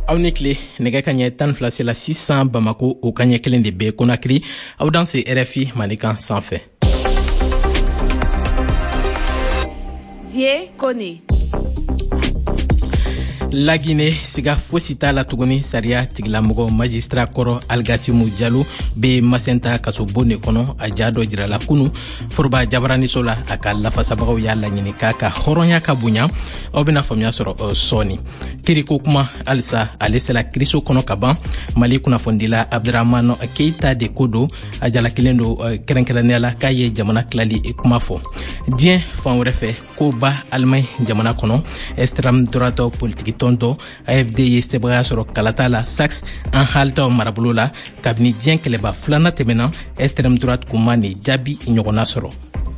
aw ni tile nɛgɛ ka ɲɛ 12 la 600 Bamako o ka ɲɛ kelen de bɛ Conakry aw dan se RFI Manikan sanfɛ. Zie Kone. La Guinée siga fosi t'a la tuguni sariya tigilamɔgɔ magistrat kɔrɔ Algasimu Diallo be Masenta kasobo ne kɔnɔ a ja dɔ jirala kunu foroba jabaraniso la a ka lafasabagaw y'a laɲini k'a ka hɔrɔnya ka bonya aw bena faamuya sɔrɔ sɔɔni kiriko kuma alisa ale sela kiriso kɔnɔ ka ban Mali kunnafondila Abdraman Keita de ko do a jalakilen do kɛrɛnkɛrɛnnenya la k'a ye jamana tilali kuma fɔ diɲɛ fan wɛrɛ fɛ ko ba Allemagne jamana kɔnɔ extrême droite politique tonto AFD ye sebaya sɔrɔ kalata la Saxe an halta marabolo la kabini diɲɛ kɛlɛba filana tɛmɛna extrême droite kuma ni jaabi ɲɔgɔnna sɔrɔ.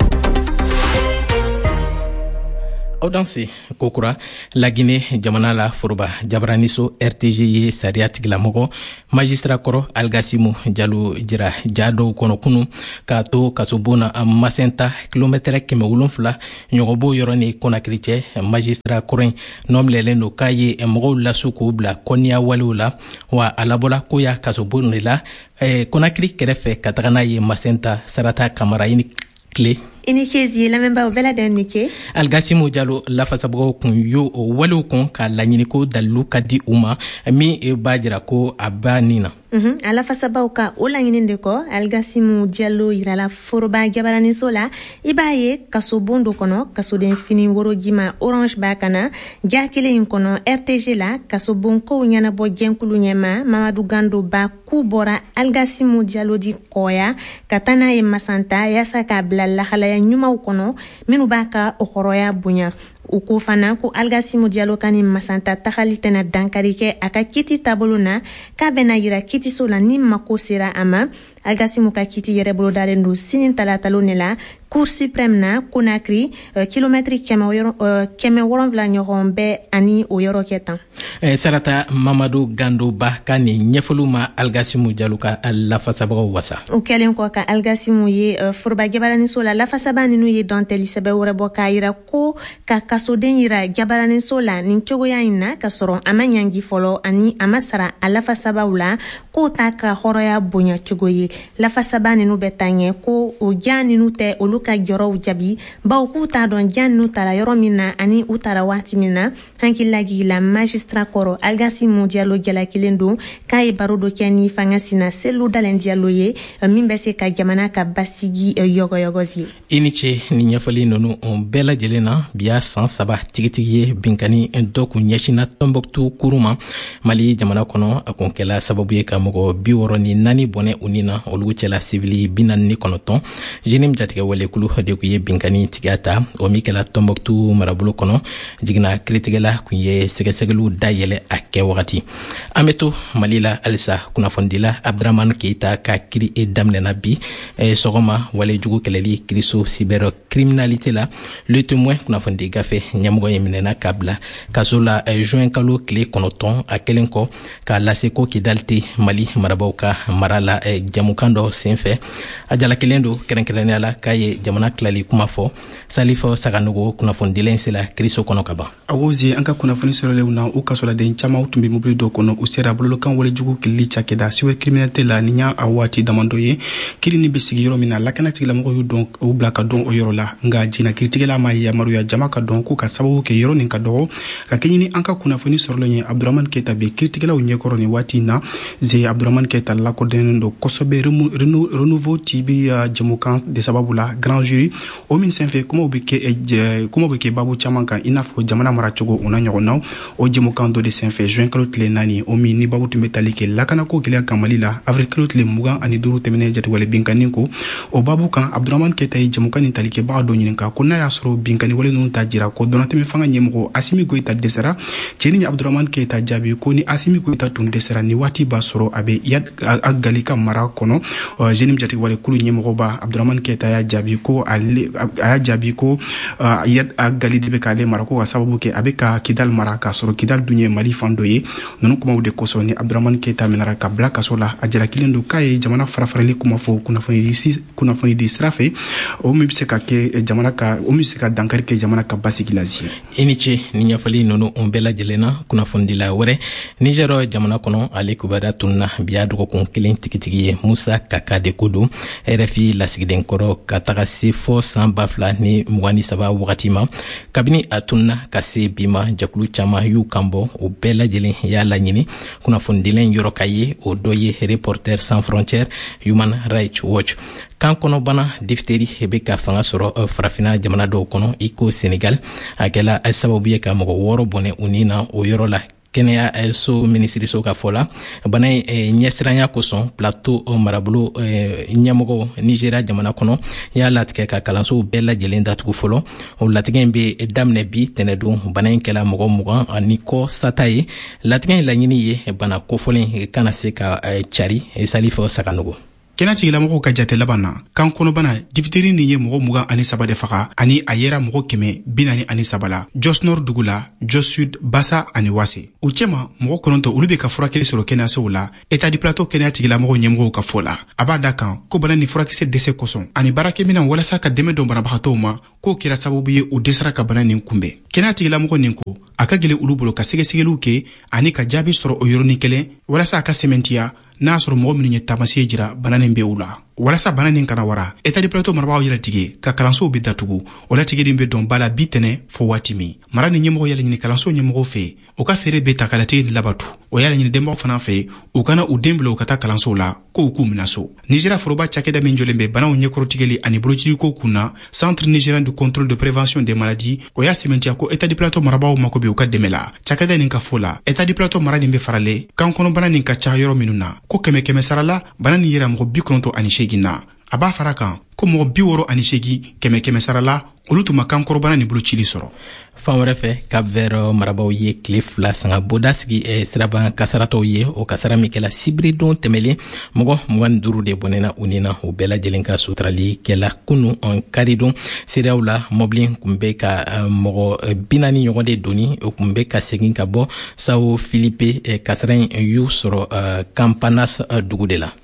Aw danse kokura La Guinée jamana la foroba jabaraniso RTG ye sariya tigilamɔgɔ magistrat kɔrɔ Algasimu Diallo jira ja dɔw kɔnɔ kunu k'a to kasobona Masenta kilomɛtɛrɛ 700 ɲɔgɔnbo yɔrɔ ni Conakry cɛ magistrat kɔrɔ in nɔmilɛlen do k'a ye mɔgɔw lasu k'u bila kɔnniya walew la wa a labɔla ko y'a kasobon de la Conakry kɛrɛfɛ ka taga n'a ye Masenta sarata kamara ini kile Inikezi lamɛnbaaw bɛɛ lajɛlen ni ce. Algasimu Diallo lafasabagaw kun y'o walew kɔn ka laɲini ko dalilu ka di u ma min b'a jira ko a b'a nin na. A lafasabaw ka o laɲini de kɔ Algasimu Diallo yirala foroba jabaraniso la i b'a ye kasobon do kɔnɔ kasoden fini worojima orange b'a kana ja kelen in kɔnɔ RTG la kasobonkow ɲɛnabɔ jɛnkulu ɲɛma Mamadu Gando ba k'u bɔra Algasimu Diallo di kɔya ka taa n'a ye Masanta yaasa k'a bila lahalaya ɲumanw kɔnɔ minnu b'a ka o hɔrɔnya bonya u ko fana ko Algasimu Diallo ka ni Masanta tagali tɛna dankari kɛ a ka kiti taabolo na k'a bɛna yira kitiso la ni mako sera a ma Algasimu ka kiti yɛrɛ bolo dalen do sini talatalo ne la Cour suprême na Conakry kilomɛtri 700 ɲɔgɔn bɛ ani o yɔrɔ kɛ tan. Sarata Mamadu Gando ba ka ni ɲɛfɔliw ma Algasimu Diallo ka lafasabagaw wasa. O kɛlen kɔ ka Algasimu ye foroba jabaraniso la lafasaba ninnu ye dɔntɛli sɛbɛ wɛrɛ bɔ k'a yira ko ka kasoden yira jabaraniso la nin cogoya in na ka sɔrɔ a ma ɲangi fɔlɔ ani a ma sara a lafasabaw la k'o t'a ka hɔrɔnya bonya cogo ye lafasaba ninnu bɛ taa ɲɛ ko o ja ninnu tɛ olu ka jɔrɔw jabi baw k'u t'a dɔn ja ninnu tara yɔrɔ min na ani u tara waati min na hankililagi la magistrat kɔrɔ Algasimu Diallo jalakelen don k'a ye baro dɔ kɛ ni fanga sina Selu Dalen Diallo ye min bɛ se ka jamana ka basigi yɔgɔyɔgɔzi. I ni ce ni ɲɛfɔli ninnu bɛɛ lajɛlen na biya san 3 tigitigi ye binkani dɔ kun ɲɛsina Tombouctou kuru ma Mali jamana kɔnɔ a kun kɛla sababu ye ka mɔgɔ 64 bɔnɛ u ni na olu cɛla civili 49 jenim jatigɛ walekulu de kun ye binkani tigiya ta o min kɛla Tombouctou marabolo kɔnɔ jigina kiritigɛla kun ye sɛgɛsɛgɛliw dayɛlɛ a kɛ wagati an bɛ to Mali la alisa kunnafondila Abdraman Keita ka kiri daminɛna bi sɔgɔma walejugu kɛlɛli kiriso cybercriminalité la le témoin kunnafondi gafe ɲɛmɔgɔ ye minɛna k'a bila kaso la juin kalo tile 9 a kelen kɔ k'a lase ko Kidal tɛ Mali marabaw ka mara la jamukan dɔ senfɛ a jalakelen do kɛrɛnkɛrɛnnenya la k'a ye jamana tilali kuma fɔ Salifo Saganogo kunnafonidilen sela kiriso kɔnɔ ka ban. Awozi an ka kunnafoni sɔrɔlenw na u kasoladen caman tun bɛ mobili dɔ kɔnɔ u sera bololokan walejugu kilili cakɛda cybercriminalité la ni y'a waati damadɔ ye kiri ni bɛ sigi yɔrɔ min na lakana tigilamɔgɔw y'u dɔn u bila ka dɔn o yɔrɔ la nka jina kiritigɛla ma yamaruya jama ka dɔn k'u ka sababu kɛ yɔrɔ nin ka dɔgɔ ka kɛ ɲini an ka kunnafoni sɔrɔlen ye Abdraman Keita bɛ kiritigɛlaw ɲɛkɔrɔ nin waati in na ze Abdraman Keita lakodɛnnen do kosɛbɛ renouveau TV jamukan de sababu la grand jury o min senfɛ kumaw bɛ kɛ babu caman kan i n'a fɔ jamana maracogo o na ɲɔgɔnnaw o jamukan dɔ de senfɛ juin kalo tile 4 o min ni babu tun bɛ tali kɛ lakanako gɛlɛya kan Mali la avril kalo tile 25 tɛmɛnen jatiwale binkani ko o babu kan Abdraman Keita ye jamukan nin talikɛbaga dɔ ɲininka ko n'a y'a sɔrɔ binkani wale ninnu ta jira ko dɔnatɛmɛ fanga ɲɛmɔgɔ Asimi Goita dɛsɛra cɛni Abdraman Keita jaabi ko ni Asimi Goita tun dɛsɛra ni waati b'a sɔrɔ a bɛ a gali ka mara kɔnɔ kono jenim jati wale kulu nyemroba Abdourahmane Keita ya jabiko aya jabiko yad agali be kale marako sababu ke abeka Kidal maraka soro Kidal dunye Mali fandoye nonu kuma ude kosoni Abdourahmane Keita menara ka blaka sola ajala kilendo kai jamana farafarali kuma fo kuna foni di srafe o mi se ka ke jamana ka o mi se ka dankari ke jamana ka basigilazi iniche ni nyafali nonu ombela jelena kuna fondi la wore Nigero jamana kono ale kubada tunna biya dogo kun kelen tikitigi Musa Kaka de Kodo RFI lasigiden koro kataga se fo san bafla ni mugani saba wakatima kabini atunna kase bima jakulu chama yu kambo o bela jelen ya la nyini kuna fondilen yoro kaye o doye Reporters sans frontières Human Rights Watch kan kono bana difteri hebe ka fanga soro farafina jamana do kono iko Senegal akela sababu ye ka mogo woro bone unina o yoro la Kenya so ministri so ka fola bana nyesranya ko son plateau marabulu nyamogo Nigeria jamana kono ya latike ka kalanso bella jelenda tuku folo o latike be damne bi tenedu bana kela mogo mugan ani ko sataye latike la nyini ye bana ko folen kana se ka chari salifo sakanugo Kena tigila mogo ka jate labana kan kono bana difteri ni ye mogo mugan ani saba de faga ani ayera mogo keme binani ani sabala Jos Nord dugula Jos Sud Bassa ani Wase uchema mogo kononto ulube ka furakeli soro Kenya soula eta di plateau Kenya tigila mogo nyemgo ka fola abada kan ko bana ni furakise dese koson ani barake mina wala saka deme do bana bahato ma ko kira sababu ye u desara ka bana nin kumbe Kenya tigila mogo ninko akagele ulubulo ka segesegelu ke ani ka jabi soro oyoroni kele wala saka sementia n'a sɔrɔ mɔgɔ minnu ye taamasiye jira bana nin bɛ u la walasa bana nin kana wara état de plateau marabagaw yɛrɛ tigɛ ka kalansow bɛ datugu o latigɛden bɛ dɔn bala bi tɛnɛ fo waati min mara ni ɲɛmɔgɔ yɛlɛ ɲini kalanso ɲɛmɔgɔw fɛ o ka feere bɛ ta ka latigɛ labatu o yɛlɛ ɲini denbaw fana fɛ u kana u den bila u ka taa kalansow la ko u k'u mina so Nigeria foroba cakɛda min jɔlen bɛ banaw ɲɛkɔrɔtigɛli ani bolociriko kunna centre nigérien de contrôle de prévention des maladies o y'a sɛmɛntiya ko état de plateau marabagaw mako bɛ u ka dɛmɛ la cakɛda nin ka fɔ la état de plateau mara nin bɛ farale kan kɔnɔ bana nin ka ca yɔrɔ minnu na ko kɛmɛ sarala bana nin yɛrɛ mɔgɔ 98 na a b'a fara kan ko mɔgɔ 68 kɛmɛ sarala olu tuma kan kɔrɔbana ni bolocili sɔrɔ fan wɛrɛ fɛ Cap-Vert marabaw ye tile 2 sanga boda sigi siraban kasaratɔw ye o kasara min kɛla sibiri don tɛmɛlen mɔgɔ 25 de bɔnɛna u nina u bɛɛ lajɛlen ka suturali kɛla kunu karidon seereyaw la mɔbili kun bɛ ka mɔgɔ 40 ɲɔgɔn de doni o kun bɛ ka segin ka bɔ Sao Filipe kasara in y'u sɔrɔ Campanas dugu de la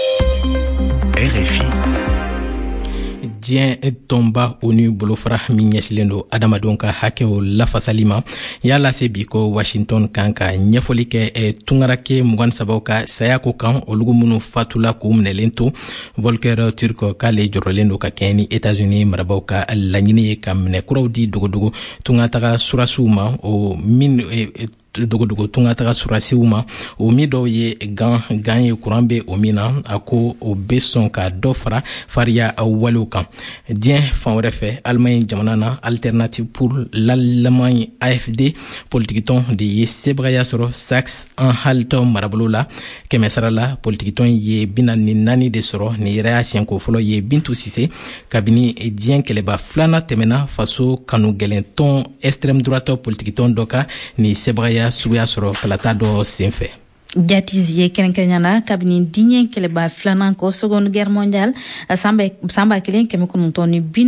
RFI diɲɛ tɔnba ONU bolofara min ɲɛsilen don adamadenw ka hakɛw lafasali ma y'a lase bi ko Washington kan ka ɲɛfɔli kɛ tungarake 23 ka saya ko kan olugu minnu fatula k'u minɛlen to Volker Turk k'ale jɔrɔlen don ka kɛɲɛ ni États-Unis marabaw ka laɲini ye ka minɛkuraw di dogodogo tungataga surasiw ma o min dogodogo tungataga surasiw ma o mi dɔw ye gan ye kuran bɛ o min na a ko o bɛ sɔn ka dɔ fara fariya walew kan diɲɛ fan wɛrɛ fɛ Allemagne jamana na Alternative pour l'Allemagne AFD politikitɔn de ye sebagaya sɔrɔ Saxe-Anhalt marabolo la kɛmɛ sara la politikitɔn ye 44 de sɔrɔ ni yɛrɛ y'a siɲɛko fɔlɔ ye Bintu Sise kabini diɲɛ kɛlɛba filanan tɛmɛna faso kanu gɛlɛntɔn extrême droite politikitɔn dɔ ka ni sebagaya suguya sɔrɔ kalata dɔ senfɛ Jatizie kɛrɛnkɛrɛnyana kabini diɲɛ kɛlɛba filanan kɔ seconde guerre mondiale samba kelen kɛmɛ kɔnɔntɔn ni